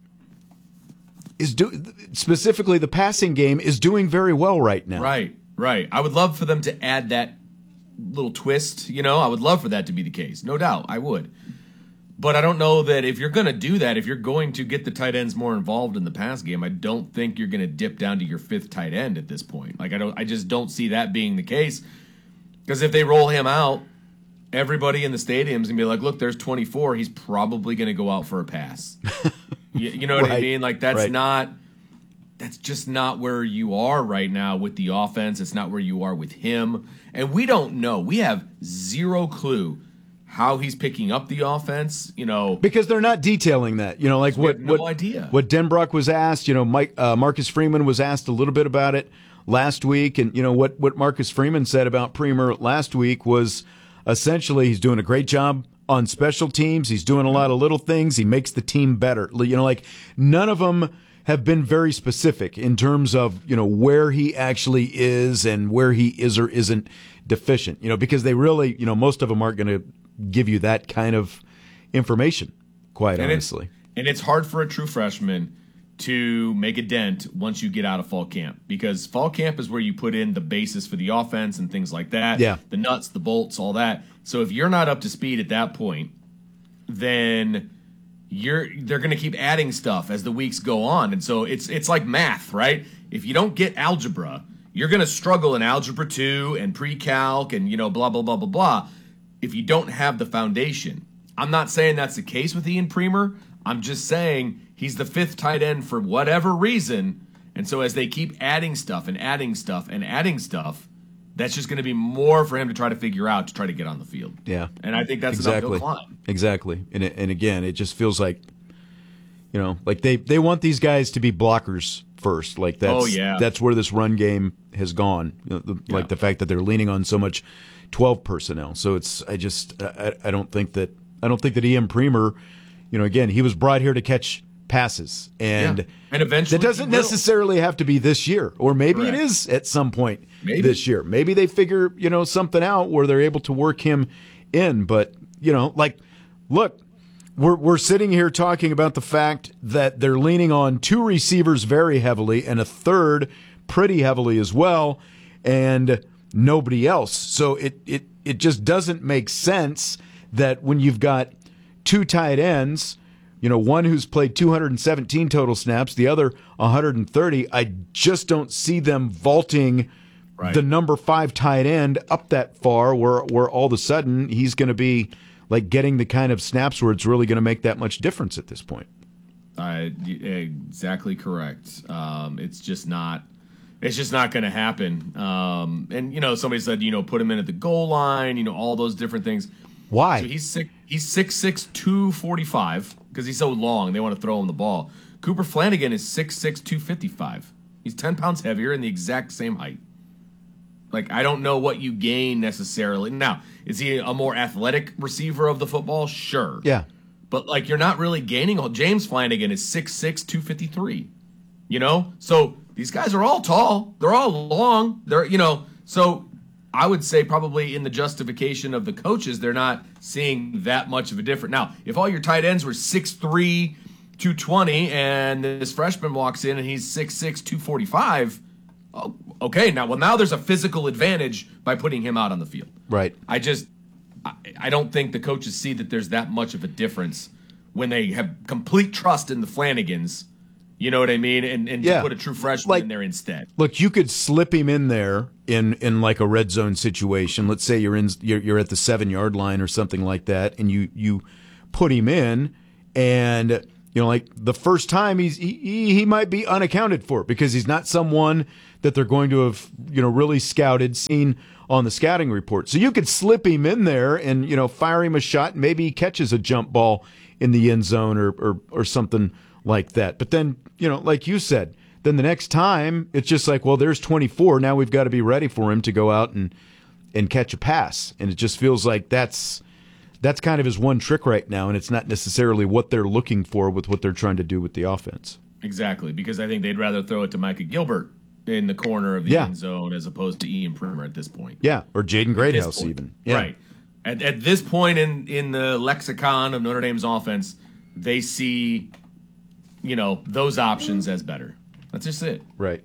is do specifically the passing game is doing very well right now. Right, right. I would love for them to add that little twist, you know. I would love for that to be the case. No doubt, I would. But I don't know that if you're going to do that, if you're going to get the tight ends more involved in the pass game, I don't think you're going to dip down to your fifth tight end at this point. Like I don't I just don't see that being the case. Because if they roll him out, everybody in the stadium's going to be like, "Look, there's twenty-four. He's probably going to go out for a pass." You, you know what Right. I mean? Like that's Right. not that's just not where you are right now with the offense. It's not where you are with him. And we don't know. We have zero clue how he's picking up the offense, you know. Because they're not detailing that. You know, like We what have no what, idea. what Denbrock was asked, you know, Mike uh, Marcus Freeman was asked a little bit about it last week, and you know what what Marcus Freeman said about Premer last week was essentially he's doing a great job on special teams. He's doing a lot of little things. He makes the team better. You know, like none of them have been very specific in terms of, you know, where he actually is and where he is or isn't deficient, you know, because they really, you know, most of them aren't going to give you that kind of information, quite and honestly. It's, and it's hard for a true freshman to make a dent once you get out of fall camp, because fall camp is where you put in the basis for the offense and things like that. Yeah. The nuts, the bolts, all that. So if you're not up to speed at that point, then you're they're going to keep adding stuff as the weeks go on. And so it's it's like math, right? If you don't get algebra, you're going to struggle in algebra two and pre-calc and, you know, blah, blah, blah, blah, blah, if you don't have the foundation. I'm not saying that's the case with Ian Premer. I'm just saying he's the fifth tight end for whatever reason. And so as they keep adding stuff and adding stuff and adding stuff, that's just going to be more for him to try to figure out to try to get on the field. Yeah. And I think that's exactly. an uphill climb. Exactly. And it, and again, it just feels like, you know, like they, they want these guys to be blockers first. Like that's Oh, yeah. that's where this run game has gone. You know, the, Yeah. Like the fact that they're leaning on so much twelve personnel. So it's I just I, I don't think that I don't think that Ian Premer, you know, again, he was brought here to catch passes, and Yeah. And eventually that doesn't he will. necessarily have to be this year, or maybe Correct. it is at some point Maybe. this year. Maybe they figure, you know, something out where they're able to work him in. But, you know, like, look, we're we're sitting here talking about the fact that they're leaning on two receivers very heavily and a third pretty heavily as well, and nobody else. So it it it just doesn't make sense that when you've got two tight ends, you know, one who's played two hundred seventeen total snaps, the other one hundred thirty, I just don't see them vaulting Right. the number five tight end up that far where, where all of a sudden he's going to be like getting the kind of snaps where it's really going to make that much difference at this point. Uh, exactly correct. Um, it's just not. It's just not going to happen. Um, and you know, somebody said, you know, put him in at the goal line. You know, all those different things. Why? So he's six. He's six six two forty five because he's so long. They want to throw him the ball. Cooper Flanagan is six six two fifty five. He's ten pounds heavier and the exact same height. Like, I don't know what you gain necessarily. Now, is he a more athletic receiver of the football? Sure. Yeah. But, like, you're not really gaining. James Flanagan is six six two fifty-three. You know? So, these guys are all tall. They're all long. They're, you know, so I would say probably in the justification of the coaches, they're not seeing that much of a difference. Now, if all your tight ends were six three, two twenty, and this freshman walks in and he's six six, two forty-five, oh, okay, now, well, now there's a physical advantage by putting him out on the field. Right. I just, I, I don't think the coaches see that there's that much of a difference when they have complete trust in the Flanagans You know what I mean? And and Yeah. to put a true freshman Like- in there instead. Look, you could slip him in there in, in like a red zone situation. Let's say you're in you're, you're at the seven yard line or something like that, and you you put him in, and you know, like the first time he's he, he might be unaccounted for because he's not someone that they're going to have you know really scouted, seen on the scouting report. So you could slip him in there and you know fire him a shot, and maybe he catches a jump ball in the end zone or or, or something like that. But then you know, like you said. Then the next time, it's just like, well, there's twenty-four. Now we've got to be ready for him to go out and and catch a pass. And it just feels like that's that's kind of his one trick right now, and it's not necessarily what they're looking for with what they're trying to do with the offense. Exactly, because I think they'd rather throw it to Micah Gilbert in the corner of the Yeah. end zone as opposed to Ian Primer at this point. Yeah, or Jaden At this Greathouse point. even. Yeah. Right. At, at this point in, in the lexicon of Notre Dame's offense, they see, you know, those options as better. That's just it. Right.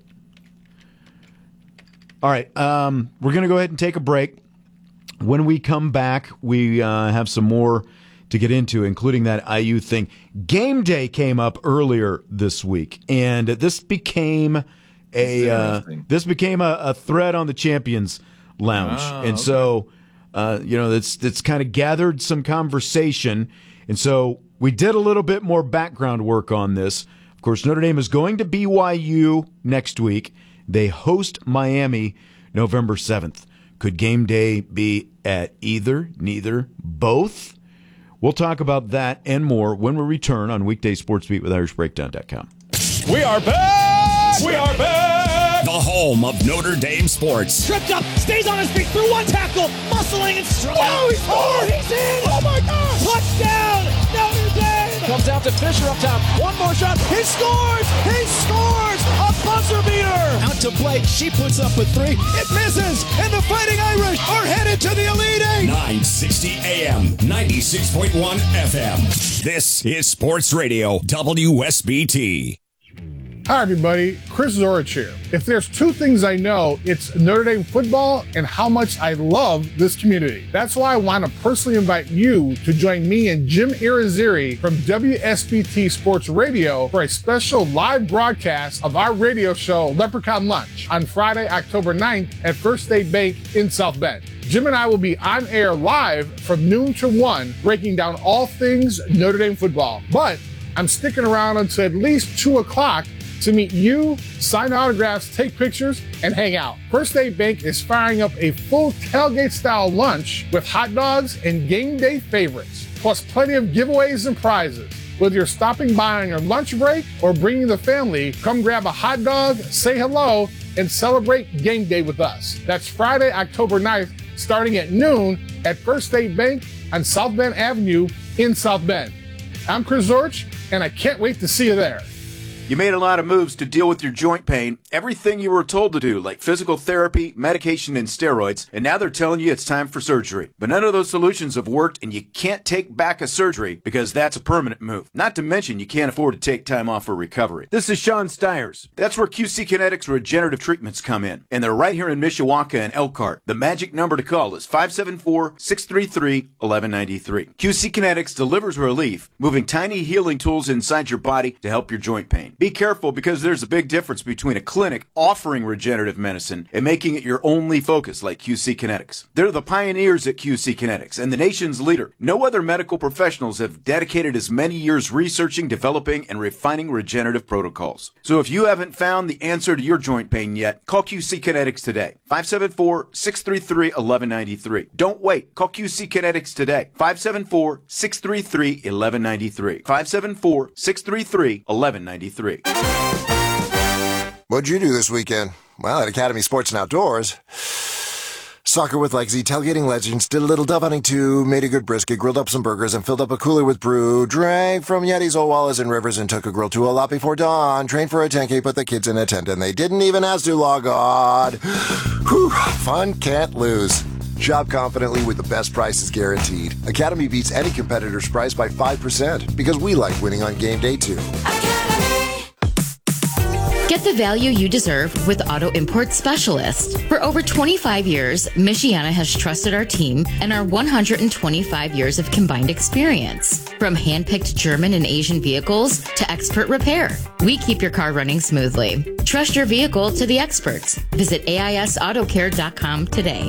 All right. Um, we're going to go ahead and take a break. When we come back, we uh, have some more to get into, including that I U thing. Game day came up earlier this week, and this became a uh, this became a, a thread on the Champions Lounge, Oh, and okay. so uh, you know it's it's kind of gathered some conversation, and so we did a little bit more background work on this. Of course, Notre Dame is going to B Y U next week. They host Miami November seventh. Could game day be at either, neither, both? We'll talk about that and more when we return on Weekday Sports Beat with Irish Breakdown dot com. We are back! We are back! The home of Notre Dame sports. Tripped up, stays on his feet through one tackle, muscling and strong. Oh, he scored! He's in! Oh my God! Touchdown, Notre Dame! Comes out to Fisher up top. One more shot. He scores! He scores! A buzzer beater! Out to Blake. She puts up a three. It misses, and the Fighting Irish are headed to the Elite Eight. nine sixty A M, ninety-six point one F M. This is Sports Radio W S B T. Hi, everybody. Chris Zorich here. If there's two things I know, it's Notre Dame football and how much I love this community. That's why I want to personally invite you to join me and Jim Irizarry from W S B T Sports Radio for a special live broadcast of our radio show, Leprechaun Lunch, on Friday, October ninth at First State Bank in South Bend. Jim and I will be on air live from noon to one, breaking down all things Notre Dame football. But I'm sticking around until at least two o'clock to meet you, sign autographs, take pictures, and hang out. First State Bank is firing up a full tailgate-style lunch with hot dogs and game day favorites, plus plenty of giveaways and prizes. Whether you're stopping by on your lunch break or bringing the family, come grab a hot dog, say hello, and celebrate game day with us. That's Friday, October ninth, starting at noon at First State Bank on South Bend Avenue in South Bend. I'm Chris Zorich, and I can't wait to see you there. You made a lot of moves to deal with your joint pain, everything you were told to do, like physical therapy, medication, and steroids, and now they're telling you it's time for surgery. But none of those solutions have worked, and you can't take back a surgery because that's a permanent move. Not to mention you can't afford to take time off for recovery. This is Sean Stiers. That's where Q C Kinetics Regenerative Treatments come in, and they're right here in Mishawaka and Elkhart. The magic number to call is five seven four, six three three, one one nine three. Q C Kinetics delivers relief, moving tiny healing tools inside your body to help your joint pain. Be careful because there's a big difference between a clinic offering regenerative medicine and making it your only focus like Q C Kinetics. They're the pioneers at Q C Kinetics and the nation's leader. No other medical professionals have dedicated as many years researching, developing, and refining regenerative protocols. So if you haven't found the answer to your joint pain yet, call Q C Kinetics today. five seven four, six three three, one one nine three. Don't wait. Call Q C Kinetics today. five seven four, six three three, one one nine three. five seven four, six three three, one one nine three. What'd you do this weekend? Well, at Academy Sports and Outdoors, soccer with Legacy, tailgating legends, did a little dove hunting too, made a good brisket, grilled up some burgers, and filled up a cooler with brew, drank from Yeti's, old Wallace, and Rivers, and took a grill to a lot before dawn, trained for a ten K, put the kids in a tent, and they didn't even ask to log on. Whew, fun can't lose. Shop confidently with the best prices guaranteed. Academy beats any competitor's price by five percent because we like winning on game day too. Get the value you deserve with Auto Import Specialist. For over twenty-five years, Michiana has trusted our team and our one hundred twenty-five years of combined experience. From hand-picked German and Asian vehicles to expert repair, we keep your car running smoothly. Trust your vehicle to the experts. Visit A I S auto care dot com today.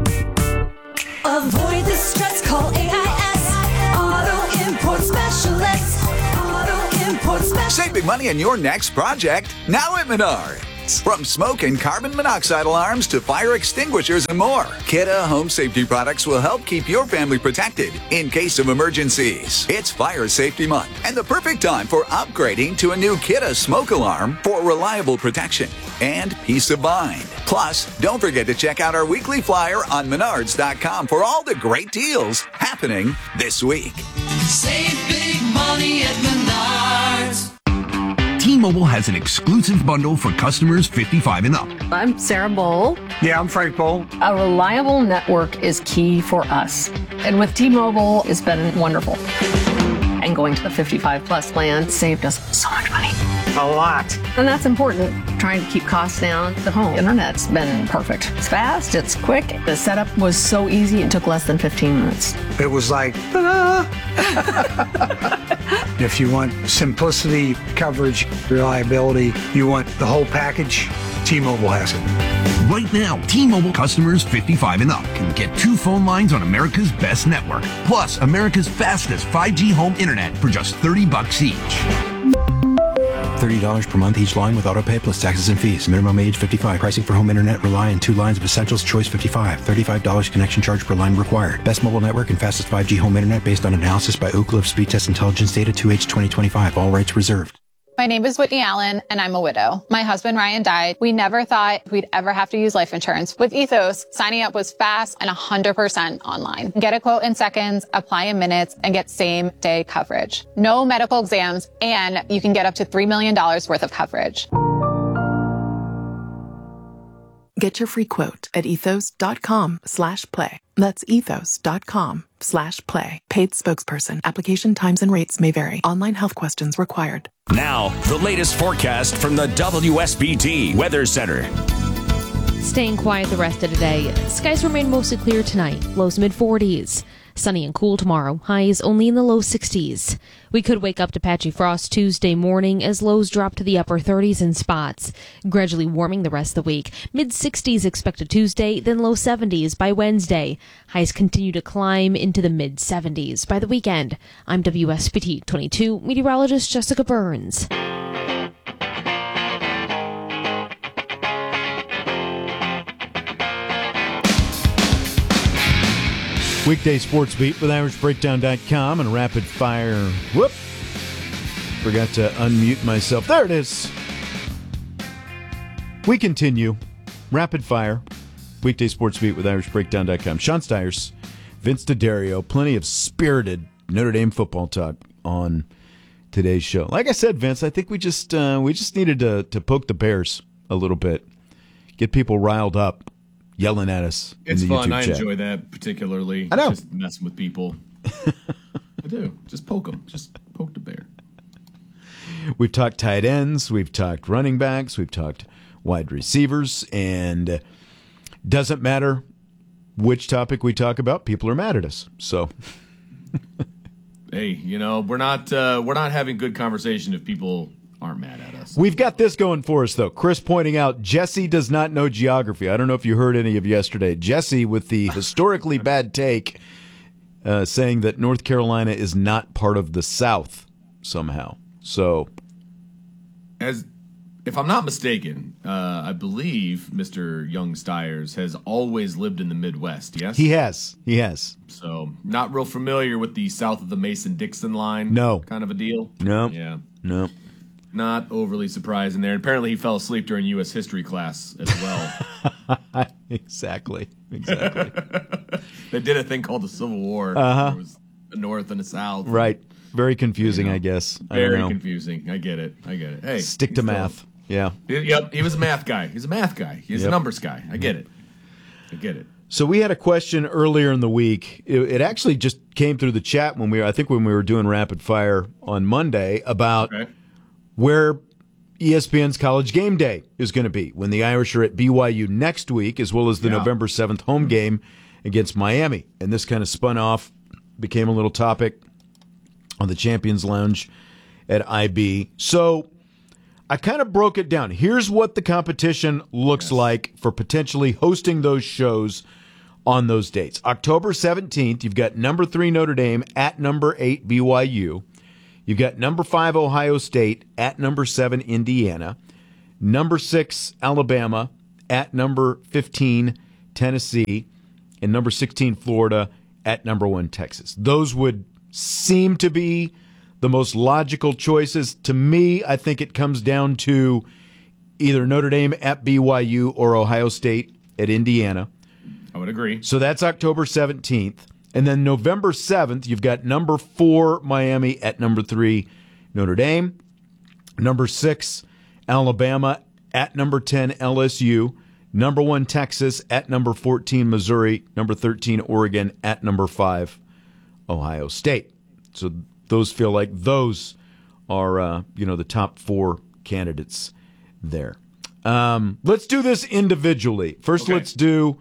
Avoid the stress, call A I S Auto Import Specialist. Auto Import Specialist. Save big money on your next project now at Menards. From smoke and carbon monoxide alarms to fire extinguishers and more, Kidde home safety products will help keep your family protected in case of emergencies. It's Fire Safety Month and the perfect time for upgrading to a new Kidde smoke alarm for reliable protection and peace of mind. Plus, don't forget to check out our weekly flyer on menards dot com for all the great deals happening this week. Save big money at Menards. T-Mobile has an exclusive bundle for customers fifty-five and up. I'm Sarah Bowl. Yeah, I'm Frank Bowl. A reliable network is key for us. And with T-Mobile, it's been wonderful. And going to the fifty-five plus plan saved us so much money. A lot. And that's important. Trying to keep costs down. The home internet's been perfect. It's fast, it's quick. The setup was so easy, it took less than fifteen minutes. It was like, ta-da! If you want simplicity, coverage, reliability, you want the whole package, T-Mobile has it. Right now, T-Mobile customers fifty-five and up can get two phone lines on America's best network, plus America's fastest five G home internet for just thirty bucks each. thirty dollars per month each line with autopay plus taxes and fees. Minimum age fifty-five. Pricing for home internet rely on two lines of Essentials Choice fifty-five. thirty-five dollars connection charge per line required. Best mobile network and fastest five G home internet based on analysis by Ookla of Speed Test Intelligence Data two H twenty twenty-five. All rights reserved. My name is Whitney Allen, and I'm a widow. My husband, Ryan, died. We never thought we'd ever have to use life insurance. With Ethos, signing up was fast and one hundred percent online. Get a quote in seconds, apply in minutes, and get same-day coverage. No medical exams, and you can get up to three million dollars worth of coverage. Get your free quote at ethos.com slash play. That's ethos.com slash play. Paid spokesperson. Application times and rates may vary. Online health questions required. Now, the latest forecast from the W S B T Weather Center. Staying quiet the rest of the day. Skies remain mostly clear tonight. Lows mid forties. Sunny and cool tomorrow. Highs only in the low sixties. We could wake up to patchy frost Tuesday morning as lows drop to the upper thirties in spots. Gradually warming the rest of the week. mid sixties expected Tuesday, then low seventies by Wednesday. Highs continue to climb into the mid seventies by the weekend. I'm W S B T twenty-two meteorologist Jessica Burns. Weekday Sports Beat with Irish Breakdown dot com and Rapid Fire. Whoop! Forgot to unmute myself. There it is. We continue. Rapid Fire. Weekday Sports Beat with Irish Breakdown dot com. Sean Stiers, Vince D'Addario. Plenty of spirited Notre Dame football talk on today's show. Like I said, Vince, I think we just uh, we just needed to to poke the bears a little bit, get people riled up. Yelling at us. It's in the fun. YouTube I chat. enjoy that particularly. I know. Just messing with people. I do. Just poke them. Just poke the bear. We've talked tight ends. We've talked running backs. We've talked wide receivers. And doesn't matter which topic we talk about, people are mad at us. So, hey, you know, we're not uh, we're not having good conversation if people aren't mad at us. We've got this going for us, though. Chris pointing out Jesse does not know geography. I don't know if you heard any of yesterday. Jesse with the historically bad take uh, saying that North Carolina is not part of the South somehow. So, as if I'm not mistaken, uh, I believe Mister Young Stiers has always lived in the Midwest, yes? He has. He has. So, not real familiar with the south of the Mason-Dixon line no. kind of a deal? No. Yeah. No. Not overly surprised in there. Apparently, he fell asleep during U S history class as well. exactly. Exactly. They did a thing called the Civil War. Uh-huh. There was a North and a South. Right. Very confusing, you know, I guess. I very don't know. confusing. I get it. I get it. Hey, stick to math. Still, yeah. Yep. He was a math guy. He's a math guy. He's yep. a numbers guy. I get it. I get it. So we had a question earlier in the week. It, it actually just came through the chat when we were, I think when we were doing rapid fire on Monday about okay. where E S P N's College Game Day is going to be when the Irish are at B Y U next week, as well as the yeah. November seventh home game against Miami. And this kind of spun off, became a little topic on the Champions Lounge at I B. So I kind of broke it down. Here's what the competition looks yes. like for potentially hosting those shows on those dates. October seventeenth, you've got number three Notre Dame at number eight B Y U. You've got number five Ohio State at number seven Indiana. Number six Alabama at number fifteen Tennessee. And number sixteen Florida at number one Texas. Those would seem to be the most logical choices. To me, I think it comes down to either Notre Dame at B Y U or Ohio State at Indiana. I would agree. So that's October seventeenth. And then November seventh, you've got number four Miami at number three Notre Dame. Number six Alabama at number ten L S U. Number one Texas at number fourteen Missouri. Number thirteen Oregon at number five Ohio State. So those feel like those are, uh, you know, the top four candidates there. Um, let's do this individually. First, okay. let's do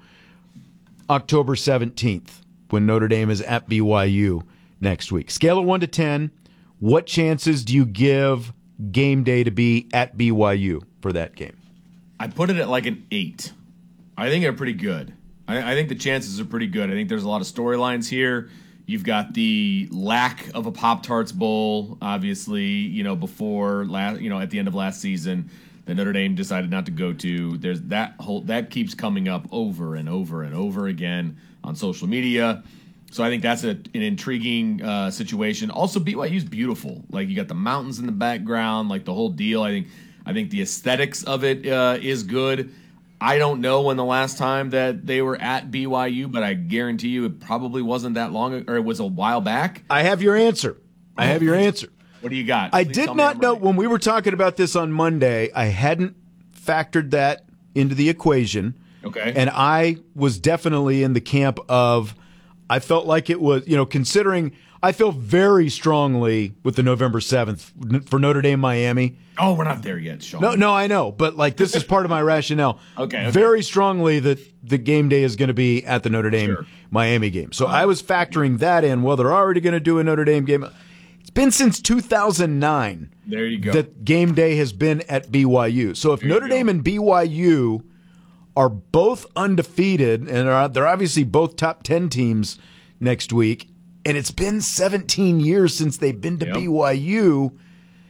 October seventeenth when Notre Dame is at B Y U next week. Scale of one to ten, what chances do you give game day to be at B Y U for that game? I put it at like an eight. I think they're pretty good. I, I think the chances are pretty good. I think there's a lot of storylines here. You've got the lack of a Pop-Tarts Bowl, obviously, you know, before last, you know, at the end of last season that Notre Dame decided not to go to. There's that whole that keeps coming up over and over and over again on social media. So I think that's a, an intriguing uh, situation. Also, B Y U's beautiful. Like, you got the mountains in the background, like the whole deal. I think I think the aesthetics of it uh, is good. I don't know when the last time that they were at B Y U, but I guarantee you it probably wasn't that long, or it was a while back. I have your answer. I have your answer. What do you got? I Please did not know, when we were talking about this on Monday, I hadn't factored that into the equation. Okay. And I was definitely in the camp of, I felt like it was, you know, considering, I feel very strongly with the November seventh for Notre Dame Miami. Oh, we're not there yet, Sean. No, no, I know, but like this is part of my rationale. Okay, okay. Very strongly that the game day is going to be at the Notre Dame Sure. Miami game. So I was factoring that in. Well, they're already going to do a Notre Dame game. It's been since two thousand nine There you go. that game day has been at B Y U. So if There you Notre go. Dame and B Y U are both undefeated, and are, they're obviously both top ten teams next week, and it's been seventeen years since they've been to Yep. B Y U,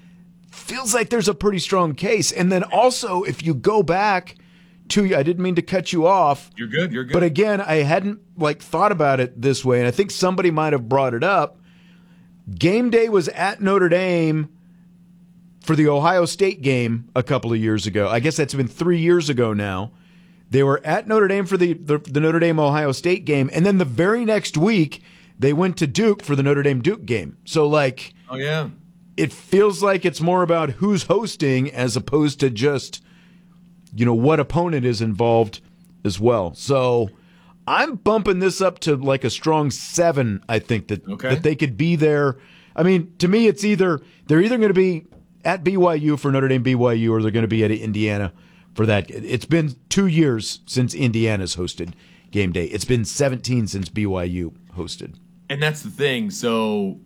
feels like there's a pretty strong case. And then also, if you go back to, I didn't mean to cut you off. You're good, you're good. But again, I hadn't like thought about it this way, and I think somebody might have brought it up. Game day was at Notre Dame for the Ohio State game a couple of years ago. I guess that's been three years ago now. They were at Notre Dame for the, the, the Notre Dame-Ohio State game, and then the very next week, they went to Duke for the Notre Dame-Duke game. So, like, oh, yeah. it feels like it's more about who's hosting as opposed to just, you know, what opponent is involved as well. So I'm bumping this up to like a strong seven, I think, that, Okay. that they could be there. I mean, to me, it's either they're either going to be at B Y U for Notre Dame B Y U or they're going to be at Indiana for that. It's been two years since Indiana's hosted game day. It's been seventeen since B Y U hosted. And that's the thing. So,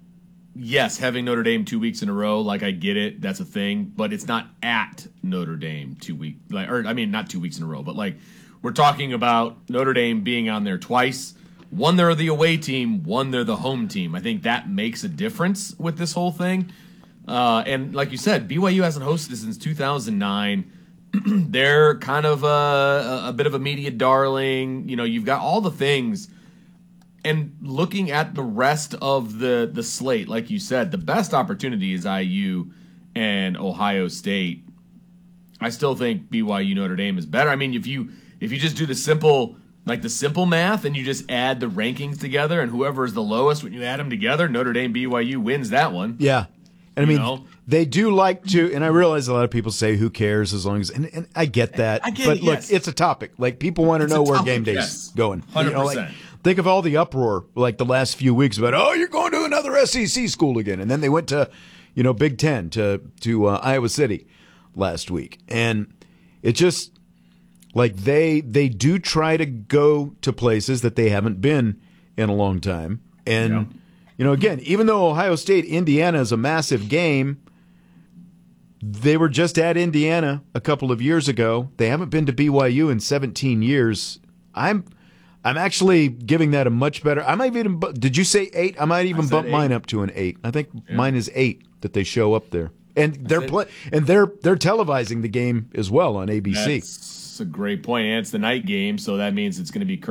yes, having Notre Dame two weeks in a row, like, I get it. That's a thing. But it's not at Notre Dame two weeks. Like, or, I mean, not two weeks in a row. But, like, we're talking about Notre Dame being on there twice. One, they're the away team. One, they're the home team. I think that makes a difference with this whole thing. Uh, and like you said, B Y U hasn't hosted since two thousand nine. They're kind of a, a bit of a media darling. You know, you've got all the things. And looking at the rest of the, the slate, like you said, the best opportunity is I U and Ohio State. I still think B Y U Notre Dame is better. I mean, if you if you just do the simple like the simple math and you just add the rankings together, and whoever is the lowest when you add them together, Notre Dame B Y U wins that one. Yeah. And I You mean, know? they do like to, and I realize a lot of people say, who cares as long as, and, and I get that. I get but it, look, yes. it's a topic. Like, people want to It's a know where topic, game day's yes. going. one hundred You know, like, percent. think of all the uproar, like the last few weeks about, oh, you're going to another S E C school again. And then they went to, you know, Big Ten, to, to uh, Iowa City. last week. And it just, like, they they do try to go to places that they haven't been in a long time. And, yeah. you know, again, even though Ohio State, Indiana is a massive game, they were just at Indiana a couple of years ago. They haven't been to B Y U in seventeen years. I'm I'm actually giving that a much better. I might even. Did you say eight? I might even I bump eight. mine up to an eight. I think yeah. mine is eight that they show up there, and they're play, and they're they're televising the game as well on A B C. That's a great point. And it's the night game, so that means it's going to be.